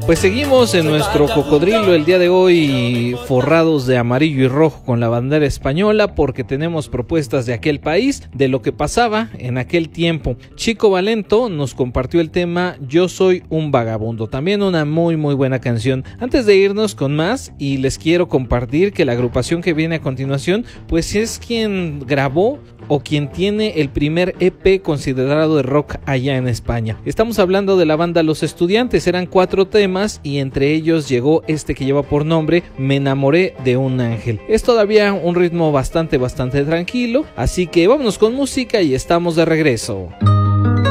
Pues seguimos en nuestro cocodrilo el día de hoy, forrados de amarillo y rojo con la bandera española, porque tenemos propuestas de aquel país, de lo que pasaba en aquel tiempo. Chico Valento nos compartió el tema Yo soy un vagabundo, también una muy buena canción. Antes de irnos con más, y les quiero compartir que la agrupación que viene a continuación, pues es quien grabó o quien tiene el primer EP considerado de rock allá en España. Estamos hablando de la banda Los Estudiantes. Eran 4 temas y entre ellos llegó este que lleva por nombre Me enamoré de un ángel. Es todavía un ritmo bastante tranquilo, así que vámonos con música y estamos de regreso.